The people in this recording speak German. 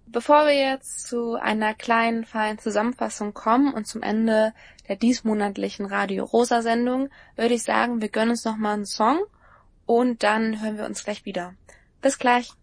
Bevor wir jetzt zu einer kleinen, feinen Zusammenfassung kommen und zum Ende der diesmonatlichen Radio Rosa Sendung, würde ich sagen, wir gönnen uns nochmal einen Song und dann hören wir uns gleich wieder. Bis gleich!